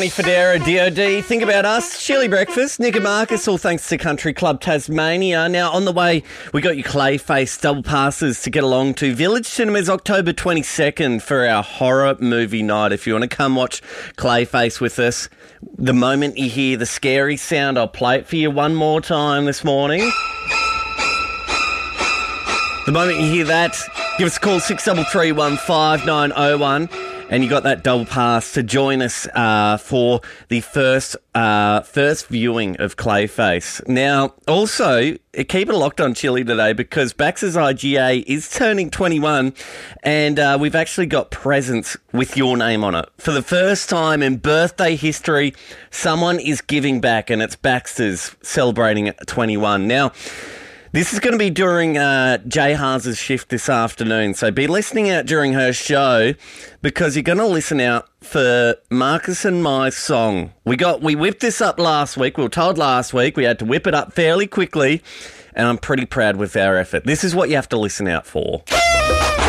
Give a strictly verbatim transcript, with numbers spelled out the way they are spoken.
Federa, D O D, think about us, Chili Breakfast, Nick and Marcus, all thanks to Country Club Tasmania. Now, on the way, we got your Clayface double passes to get along to Village Cinemas October twenty-second for our horror movie night. If you want to come watch Clayface with us, the moment you hear the scary sound, I'll play it for you one more time this morning. The moment you hear that, give us a call, six three three, one five nine oh one. And you got that double pass to join us uh, for the first uh, first viewing of Clayface. Now, also, keep it locked on Chili today because Bax's I G A is turning twenty-one and uh, we've actually got presents with your name on it. For the first time in birthday history, someone is giving back and it's Baxter's celebrating at twenty-one. Now, this is going to be during uh, Jay Haas's shift this afternoon, so be listening out during her show because you're going to listen out for Marcus and my song. We got we whipped this up last week. We were told last week we had to whip it up fairly quickly, and I'm pretty proud with our effort. This is what you have to listen out for.